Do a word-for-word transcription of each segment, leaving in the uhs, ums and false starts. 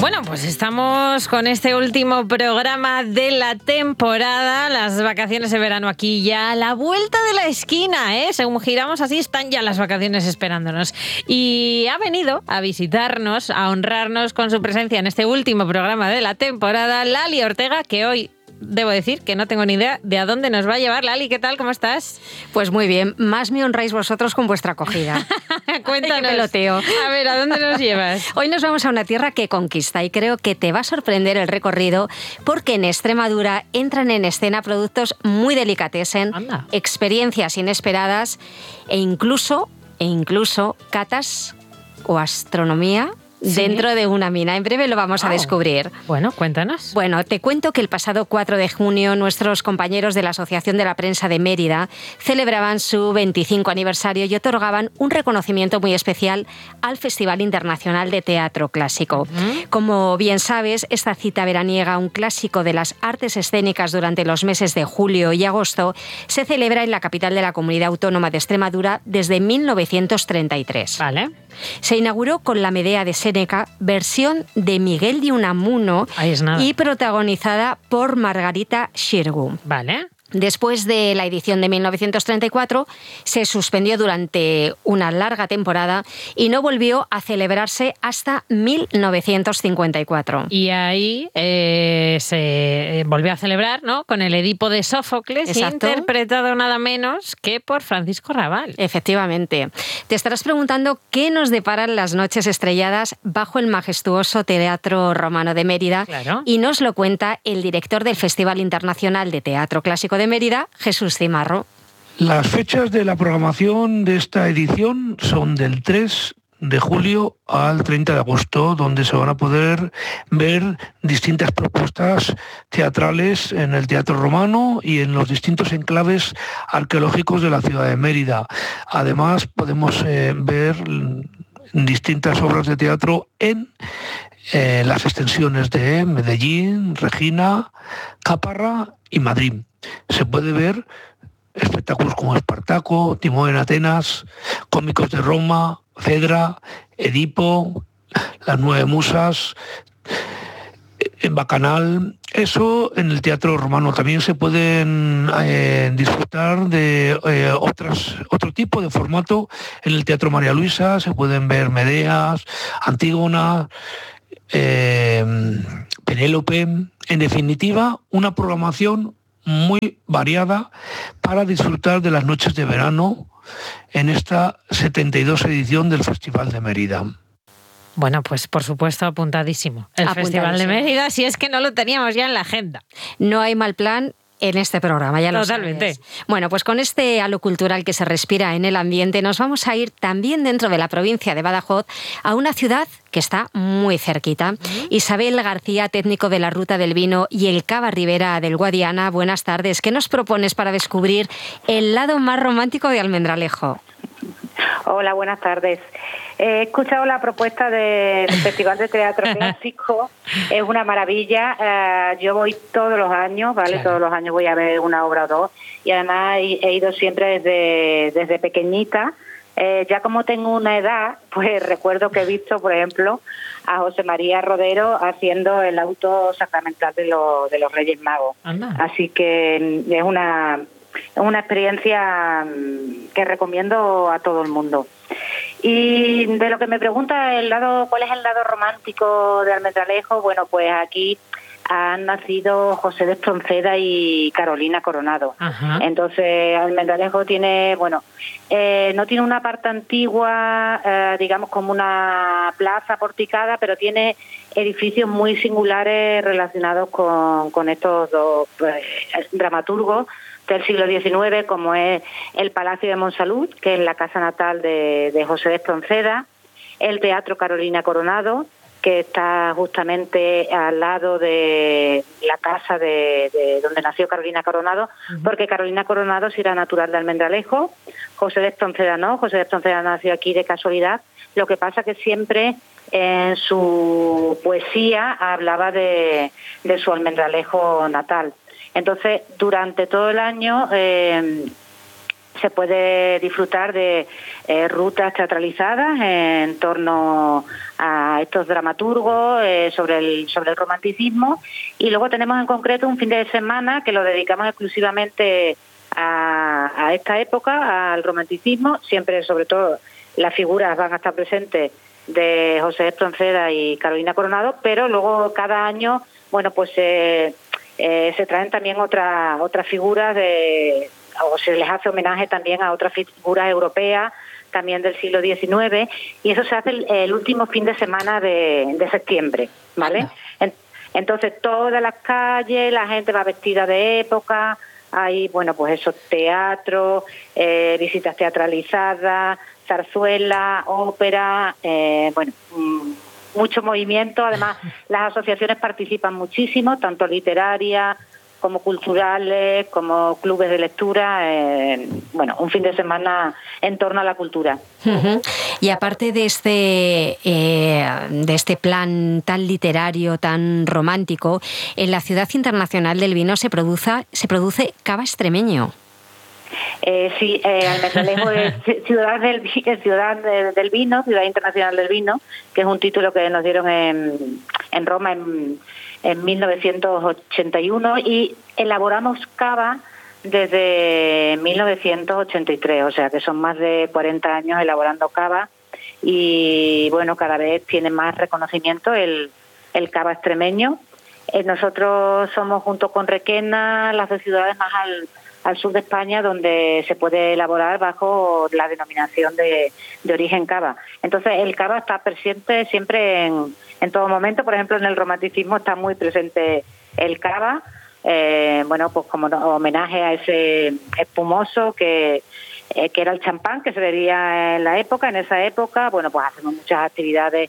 Bueno, pues estamos con este último programa de la temporada. Las vacaciones de verano aquí ya a la vuelta de la esquina, ¿eh? Según giramos así, están ya las vacaciones esperándonos. Y ha venido a visitarnos, a honrarnos con su presencia en este último programa de la temporada, Lali Ortega, que hoy... debo decir que no tengo ni idea de a dónde nos va a llevar. Lali, ¿qué tal? ¿Cómo estás? Pues muy bien. Más me honráis vosotros con vuestra acogida. Cuéntanos. Ay, qué peloteo. A ver, ¿a dónde nos llevas? Hoy nos vamos a una tierra que conquista y creo que te va a sorprender el recorrido porque en Extremadura entran en escena productos muy delicatessen, Anda. experiencias inesperadas e incluso, e incluso catas o astronomía. ¿Sí? Dentro de una mina. En breve lo vamos wow. a descubrir. Bueno, cuéntanos. Bueno, te cuento que el pasado cuatro de junio nuestros compañeros de la Asociación de la Prensa de Mérida celebraban su veinticinco aniversario y otorgaban un reconocimiento muy especial al Festival Internacional de Teatro Clásico. Uh-huh. Como bien sabes, esta cita veraniega, un clásico de las artes escénicas durante los meses de julio y agosto, se celebra en la capital de la Comunidad Autónoma de Extremadura desde mil novecientos treinta y tres. Vale. Se inauguró con la Medea de Séneca, versión de Miguel de Unamuno y protagonizada por Margarita Xirgu. Vale. Después de la edición de mil novecientos treinta y cuatro, se suspendió durante una larga temporada y no volvió a celebrarse hasta mil novecientos cincuenta y cuatro. Y ahí eh, se volvió a celebrar, ¿no?, con el Edipo de Sófocles, Exacto. interpretado nada menos que por Francisco Rabal. Efectivamente. Te estarás preguntando qué nos deparan las noches estrelladas bajo el majestuoso Teatro Romano de Mérida. Claro. Y nos lo cuenta el director del Festival Internacional de Teatro Clásico de Mérida, Jesús Cimarro. Las fechas de la programación de esta edición son del tres de julio al treinta de agosto, donde se van a poder ver distintas propuestas teatrales en el Teatro Romano y en los distintos enclaves arqueológicos de la ciudad de Mérida. Además, podemos eh, ver distintas obras de teatro en eh, las extensiones de Medellín, Regina, Caparra y Madrid. Se puede ver espectáculos como Espartaco, Timón en Atenas, Cómicos de Roma, Fedra, Edipo, Las Nueve Musas, en Bacanal. Eso en el Teatro Romano. También se pueden eh, disfrutar de eh, otras, otro tipo de formato en el Teatro María Luisa. Se pueden ver Medeas, Antígona, eh, Penélope. En definitiva, una programación muy variada para disfrutar de las noches de verano en esta setenta y dos edición del Festival de Mérida. Bueno, pues por supuesto apuntadísimo. El apuntadísimo. Festival de Mérida, si es que no lo teníamos ya en la agenda. No hay mal plan en este programa, ya lo Totalmente. sabes. Bueno, pues con este halo cultural que se respira en el ambiente, nos vamos a ir también dentro de la provincia de Badajoz a una ciudad que está muy cerquita. Uh-huh. Isabel García, técnico de la Ruta del Vino y el Cava Ribera del Guadiana, buenas tardes. ¿Qué nos propones para descubrir el lado más romántico de Almendralejo? Hola, buenas tardes. He escuchado la propuesta del Festival de Teatro Clásico, es una maravilla. Uh, yo voy todos los años, ¿vale? Claro. Todos los años voy a ver una obra o dos y además he, he ido siempre desde, desde pequeñita. Eh, ya como tengo una edad, pues recuerdo que he visto, por ejemplo, a José María Rodero haciendo el auto sacramental de, lo, de los Reyes Magos. Anda. Así que es una... Es una experiencia que recomiendo a todo el mundo. Y de lo que me pregunta el lado, ¿cuál es el lado romántico de Almendralejo? Bueno, pues aquí han nacido José de Espronceda y Carolina Coronado. Ajá. Entonces Almendralejo tiene, bueno, eh, no tiene una parte antigua, eh, digamos como una plaza porticada, pero tiene edificios muy singulares relacionados con, con estos dos pues, dramaturgos del siglo diecinueve, como es el Palacio de Monsalud, que es la casa natal de, de José de Espronceda, el Teatro Carolina Coronado, que está justamente al lado de la casa de, de donde nació Carolina Coronado, uh-huh. porque Carolina Coronado sí era natural de Almendralejo, José de Espronceda no, José de Espronceda nació aquí de casualidad. Lo que pasa que siempre en su poesía hablaba de, de su Almendralejo natal. Entonces, durante todo el año eh, se puede disfrutar de eh, rutas teatralizadas en torno a estos dramaturgos eh, sobre el sobre el romanticismo, y luego tenemos en concreto un fin de semana que lo dedicamos exclusivamente a, a esta época, al romanticismo. Siempre, sobre todo, las figuras van a estar presentes de José Espronceda y Carolina Coronado, pero luego cada año, bueno, pues eh, eh, se traen también otras otras figuras de, o se les hace homenaje también a otras figuras europeas, también del siglo diecinueve, y eso se hace el, el último fin de semana de, de septiembre, ¿vale? En, entonces, todas las calles, la gente va vestida de época, hay, bueno, pues esos teatros, eh, visitas teatralizadas, zarzuela, ópera, eh, bueno, mmm, mucho movimiento. Además, las asociaciones participan muchísimo, tanto literarias como culturales, como clubes de lectura, eh, bueno, un fin de semana en torno a la cultura. Uh-huh. Y aparte de este, eh, de este plan tan literario, tan romántico, en la Ciudad Internacional del Vino se produce, se produce cava extremeño. Eh, sí, eh, Almendralejo es ciudad del, es ciudad de, del vino, Ciudad Internacional del Vino, que es un título que nos dieron en, en Roma en, en mil novecientos ochenta y uno, y elaboramos cava desde mil novecientos ochenta y tres, o sea que son más de cuarenta años elaborando cava, y bueno, cada vez tiene más reconocimiento el, el cava extremeño. Eh, nosotros somos, junto con Requena, las dos ciudades más al al sur de España donde se puede elaborar bajo la denominación de, de origen cava. Entonces el cava está presente siempre en, en todo momento. Por ejemplo, en el romanticismo está muy presente el cava, eh, bueno, pues como homenaje a ese espumoso que, eh, que era el champán que se bebía en la época, en esa época. Bueno, pues hacemos muchas actividades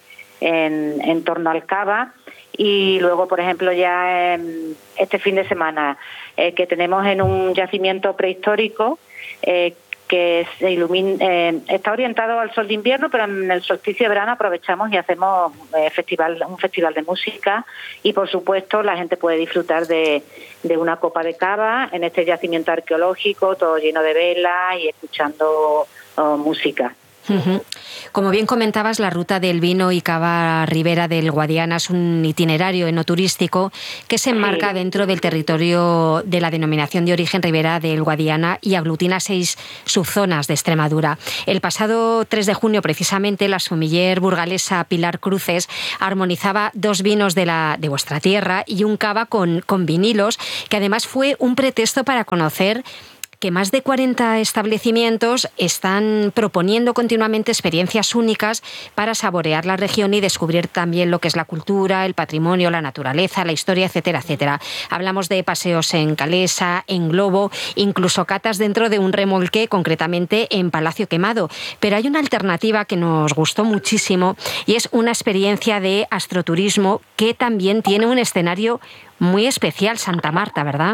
en, en torno al cava. Y luego, por ejemplo, ya eh, este fin de semana eh, que tenemos en un yacimiento prehistórico eh, que se ilumina, eh, está orientado al sol de invierno, pero en el solsticio de verano aprovechamos y hacemos eh, festival, un festival de música, y por supuesto la gente puede disfrutar de, de una copa de cava en este yacimiento arqueológico, todo lleno de velas y escuchando oh, música. Uh-huh. Como bien comentabas, la ruta del vino y cava Ribera del Guadiana es un itinerario enoturístico que se enmarca sí. dentro del territorio de la denominación de origen Ribera del Guadiana y aglutina seis subzonas de Extremadura. El pasado tres de junio, precisamente, la sumiller burgalesa Pilar Cruces armonizaba dos vinos de, la, de vuestra tierra y un cava con, con vinilos, que además fue un pretexto para conocer que más de cuarenta establecimientos están proponiendo continuamente experiencias únicas para saborear la región y descubrir también lo que es la cultura, el patrimonio, la naturaleza, la historia, etcétera, etcétera. Hablamos de paseos en calesa, en globo, incluso catas dentro de un remolque, concretamente en Palacio Quemado. Pero hay una alternativa que nos gustó muchísimo y es una experiencia de astroturismo que también tiene un escenario muy especial, Santa Marta, ¿verdad?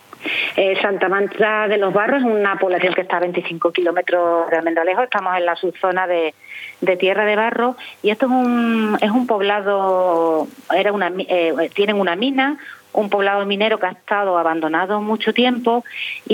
Eh, Santa Marta de los Barros es una población que está a veinticinco kilómetros de Almendralejo. Estamos en la subzona de, de Tierra de Barro, y esto es un es un poblado, era una eh, tienen una mina, un poblado minero que ha estado abandonado mucho tiempo,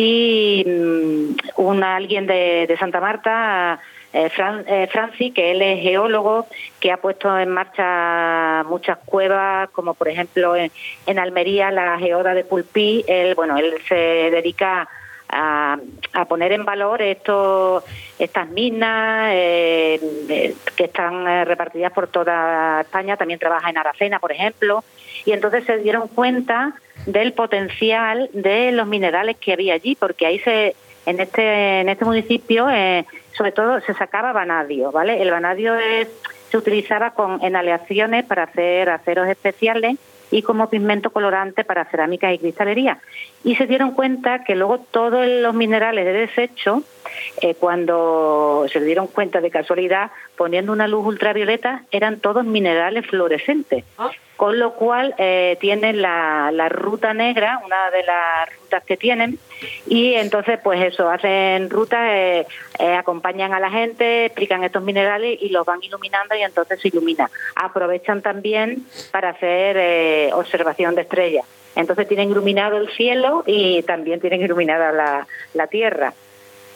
y um, un alguien de, de Santa Marta, eh, Fran, eh, Franci, que él es geólogo, que ha puesto en marcha muchas cuevas, como por ejemplo en, en Almería la geoda de Pulpí. Él, bueno, él se dedica a, a poner en valor estos estas minas eh, eh, que están eh, repartidas por toda España. También trabaja en Aracena, por ejemplo, y entonces se dieron cuenta del potencial de los minerales que había allí, porque ahí se en este en este municipio eh, sobre todo se sacaba vanadio, ¿vale? El vanadio es, se utilizaba con, en aleaciones para hacer aceros especiales y como pigmento colorante para cerámica y cristalería. Y se dieron cuenta que luego todos los minerales de desecho, eh, cuando se dieron cuenta de casualidad, poniendo una luz ultravioleta, eran todos minerales fluorescentes. ¿Ah? Con lo cual eh, tienen la, la ruta negra, una de las rutas que tienen, y entonces pues eso, hacen rutas, eh, eh, acompañan a la gente, explican estos minerales y los van iluminando, y entonces se ilumina. Aprovechan también para hacer eh, observación de estrellas. Entonces tienen iluminado el cielo y también tienen iluminada la, la tierra.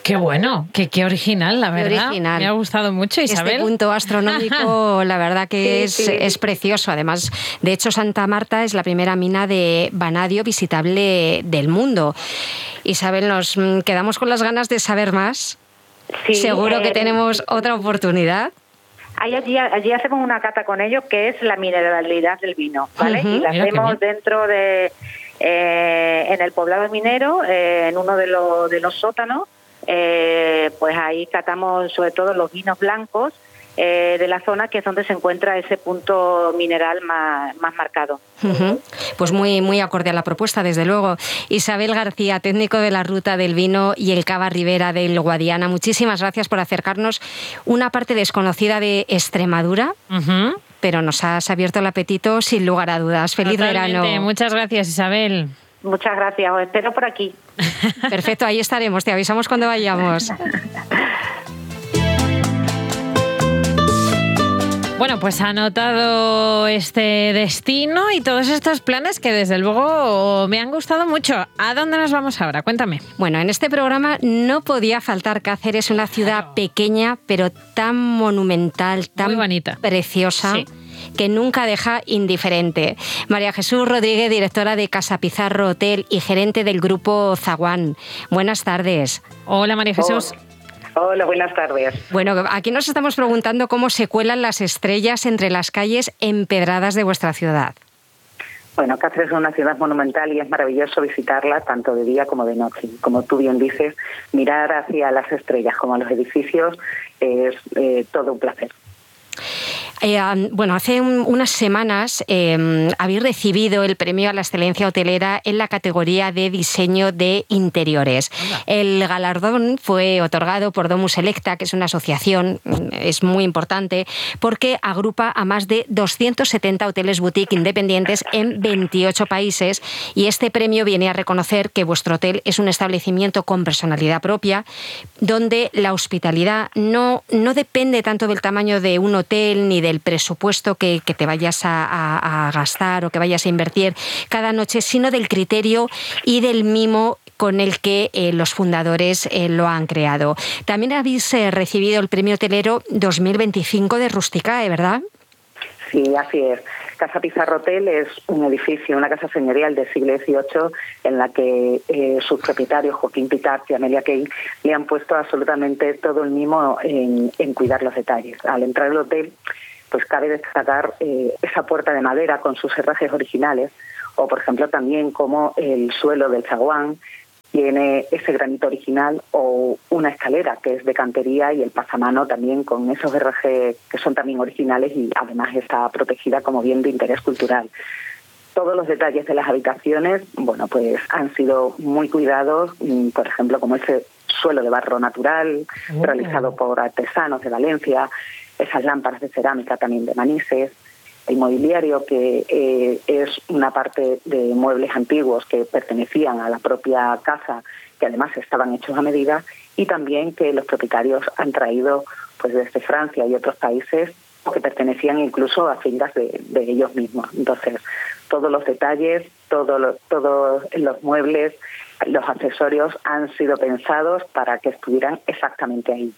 Qué bueno, qué, qué original, la Qué verdad. original. Me ha gustado mucho, Isabel. Este punto astronómico, la verdad que Sí, es, sí. es precioso. Además, de hecho, Santa Marta es la primera mina de vanadio visitable del mundo. Isabel, nos quedamos con las ganas de saber más. Sí, Seguro que eh, tenemos otra oportunidad. Hay allí, allí hacemos una cata con ellos que es la mineralidad del vino, ¿vale? Ujú. Y la Mira qué hacemos bien. dentro de, eh, en el poblado minero, eh, en uno de los, de los sótanos, eh, pues ahí catamos sobre todo los vinos blancos eh, de la zona, que es donde se encuentra ese punto mineral más, más marcado. Ujú. Pues muy, muy acorde a la propuesta, desde luego. Isabel García, técnico de la Ruta del Vino y el Cava Ribera del Guadiana, muchísimas gracias por acercarnos una parte desconocida de Extremadura, Ujú. pero nos has abierto el apetito sin lugar a dudas. Feliz Totalmente. verano. Muchas gracias, Isabel. Muchas gracias, os espero por aquí. Perfecto, ahí estaremos, te avisamos cuando vayamos. Bueno, pues ha anotado este destino y todos estos planes que desde luego me han gustado mucho. ¿A dónde nos vamos ahora? Cuéntame. Bueno, en este programa no podía faltar Cáceres, una ciudad pequeña, pero tan monumental, tan Muy bonita. preciosa. Sí. Que nunca deja indiferente. María Jesús Rodríguez, directora de Casa Pizarro Hotel y gerente del grupo Zaguán. Buenas tardes. Hola, María Jesús. Hola, buenas tardes. Bueno, aquí nos estamos preguntando cómo se cuelan las estrellas entre las calles empedradas de vuestra ciudad. Bueno, Cáceres es una ciudad monumental y es maravilloso visitarla tanto de día como de noche. Como tú bien dices, mirar hacia las estrellas como a los edificios es eh, todo un placer. Eh, bueno, hace un, unas semanas eh, habéis recibido el premio a la excelencia hotelera en la categoría de diseño de interiores. Hola. El galardón fue otorgado por Domus Selecta, que es una asociación, es muy importante, porque agrupa a más de doscientos setenta hoteles boutique independientes en veintiocho países, y este premio viene a reconocer que vuestro hotel es un establecimiento con personalidad propia, donde la hospitalidad no, no depende tanto del tamaño de un hotel ni del presupuesto que, que te vayas a, a, a gastar o que vayas a invertir cada noche, sino del criterio y del mimo con el que eh, los fundadores eh, lo han creado. También habéis eh, recibido el Premio Hotelero dos mil veinticinco de Rusticae, ¿verdad? Sí, así es. Casa Pizarro Hotel es un edificio, una casa señorial del siglo dieciocho en la que eh, sus propietarios, Joaquín Picard y Amelia Kane, le han puesto absolutamente todo el mimo en, en cuidar los detalles. Al entrar al hotel, pues cabe destacar eh, esa puerta de madera con sus herrajes originales, o por ejemplo también como el suelo del zaguán tiene ese granito original, o una escalera que es de cantería y el pasamano también con esos herrajes que son también originales y además está protegida como bien de interés cultural. Todos los detalles de las habitaciones, bueno, pues han sido muy cuidados, por ejemplo, como ese suelo de barro natural, oh. realizado por artesanos de Valencia, esas lámparas de cerámica también de Manises, el mobiliario que eh, es una parte de muebles antiguos que pertenecían a la propia casa, que además estaban hechos a medida, y también que los propietarios han traído pues desde Francia y otros países que pertenecían incluso a fincas de, de ellos mismos. Entonces, todos los detalles, todo lo, todos los muebles, los accesorios han sido pensados para que estuvieran exactamente ahí.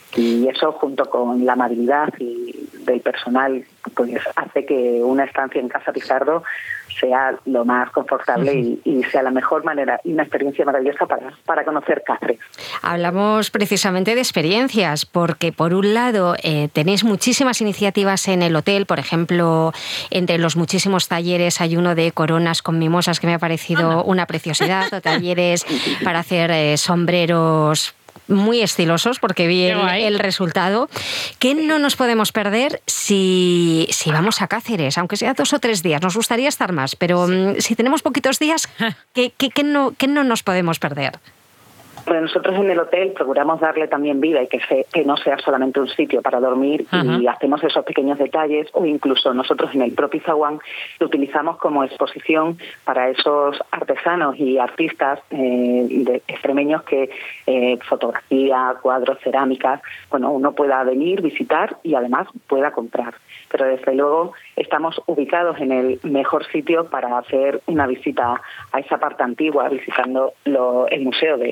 Y eso, junto con la amabilidad y del personal, pues hace que una estancia en Casa Pizarro sea lo más confortable y, y sea la mejor manera y una experiencia maravillosa para, para conocer Cáceres. Hablamos precisamente de experiencias, porque por un lado eh, tenéis muchísimas iniciativas en el hotel. Por ejemplo, entre los muchísimos talleres hay uno de coronas con mimosas que me ha parecido una preciosidad, o talleres para hacer eh, sombreros muy estilosos, porque vi el, el resultado. ¿Qué no nos podemos perder si, si vamos a Cáceres? Aunque sea dos o tres días, nos gustaría estar más, pero sí. si tenemos poquitos días, ¿qué, qué, qué, no, qué no nos podemos perder? Bueno, nosotros en el hotel procuramos darle también vida y que, se, que no sea solamente un sitio para dormir. Uh-huh. Y hacemos esos pequeños detalles, o incluso nosotros en el propio zaguán lo utilizamos como exposición para esos artesanos y artistas eh, de extremeños que eh, fotografía, cuadros, cerámicas, bueno, uno pueda venir, visitar y además pueda comprar. Pero desde luego estamos ubicados en el mejor sitio para hacer una visita a esa parte antigua, visitando lo, el museo de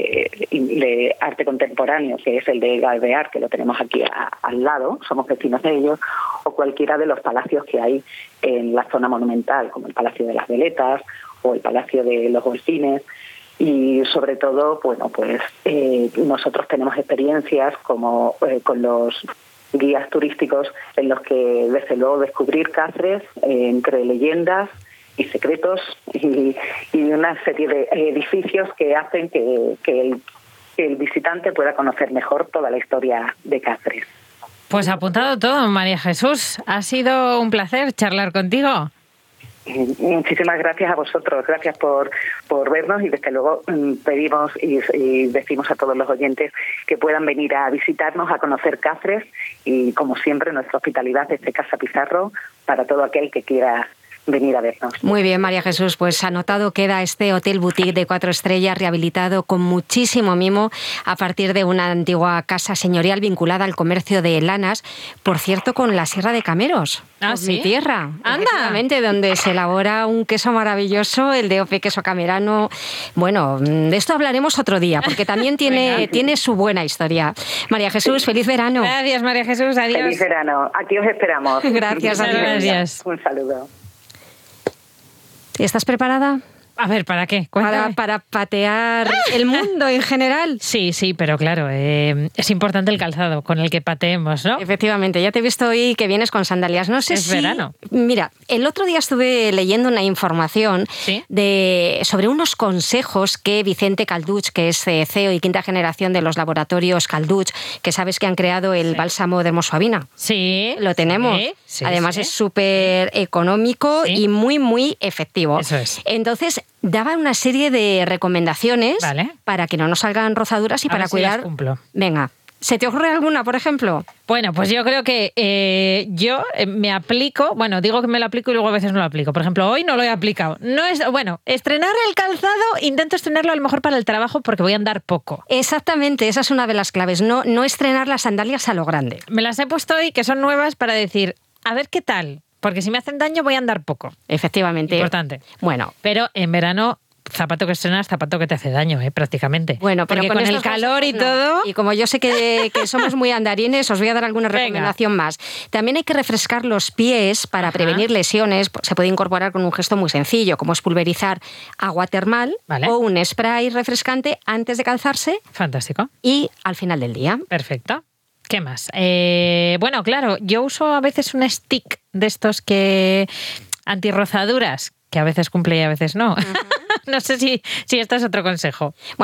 de arte contemporáneo, que es el de Galbear, que lo tenemos aquí a, al lado, somos vecinos de ellos, o cualquiera de los palacios que hay en la zona monumental, como el Palacio de las Veletas o el Palacio de los Golfines. Y sobre todo, bueno, pues eh, nosotros tenemos experiencias como eh, con los guías turísticos en los que, desde luego, descubrir Cáceres eh, entre leyendas y secretos y, y una serie de edificios que hacen que, que, el, que el visitante pueda conocer mejor toda la historia de Cáceres. Pues apuntado todo, María Jesús. Ha sido un placer charlar contigo. Muchísimas gracias a vosotros, gracias por, por vernos y desde luego pedimos y, y decimos a todos los oyentes que puedan venir a visitarnos, a conocer Cáceres y, como siempre, nuestra hospitalidad desde Casa Pizarro para todo aquel que quiera venir a vernos. Muy bien, María Jesús, pues anotado queda este hotel boutique de cuatro estrellas rehabilitado con muchísimo mimo a partir de una antigua casa señorial vinculada al comercio de lanas, por cierto, con la Sierra de Cameros, ¿Ah, sí? mi tierra, ¡Anda! efectivamente, donde se elabora un queso maravilloso, el de Ope Queso Camerano. Bueno, de esto hablaremos otro día, porque también tiene, tiene su buena historia. María Jesús, sí. Feliz verano. Gracias, María Jesús, adiós. Feliz verano, aquí os esperamos. Gracias, adiós. Gracias. Un saludo. ¿Estás preparada? A ver, ¿para qué? Para, para patear el mundo en general. Sí, sí, pero claro, eh, es importante el calzado con el que pateemos, ¿no? Efectivamente, ya te he visto hoy que vienes con sandalias. No sé es si... verano. Mira, el otro día estuve leyendo una información ¿Sí? de sobre unos consejos que Vicente Calduch, que es C E O y quinta generación de los laboratorios Calduch, que sabes que han creado el sí. bálsamo de Hermosuabina. Sí. Lo tenemos. Sí, sí, Además sí. es súper económico sí. y muy, muy efectivo. Eso es. Entonces, daba una serie de recomendaciones vale. para que no nos salgan rozaduras y a para ver cuidar. Si las cumplo. Venga, ¿se te ocurre alguna, por ejemplo? Bueno, pues yo creo que eh, yo me aplico, bueno, digo que me lo aplico y luego a veces no lo aplico. Por ejemplo, hoy no lo he aplicado. No es, bueno, estrenar el calzado, intento estrenarlo a lo mejor para el trabajo porque voy a andar poco. Exactamente, esa es una de las claves, no, no estrenar las sandalias a lo grande. Me las he puesto hoy, que son nuevas, para decir, a ver qué tal, porque si me hacen daño voy a andar poco. Efectivamente. Importante. Bueno. Pero en verano... zapato que estrenas, zapato que te hace daño, ¿eh? Prácticamente. Bueno, pero porque con, con el calor y no. todo... Y como yo sé que, que somos muy andarines, os voy a dar alguna Venga. recomendación más. También hay que refrescar los pies para Ajá. prevenir lesiones. Se puede incorporar con un gesto muy sencillo, como es pulverizar agua termal vale. o un spray refrescante antes de calzarse. Fantástico. Y al final del día. Perfecto. ¿Qué más? Eh, bueno, claro, yo uso a veces un stick de estos que... antirrozaduras, que a veces cumple y a veces no. Uh-huh. No sé si, si esto es otro consejo. Bueno,